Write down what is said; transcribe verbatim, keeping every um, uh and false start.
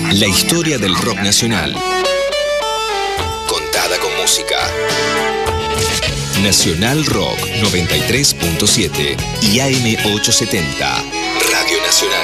La historia del rock nacional, contada con música. Nacional Rock noventa y tres punto siete y A M ochocientos setenta, Radio Nacional.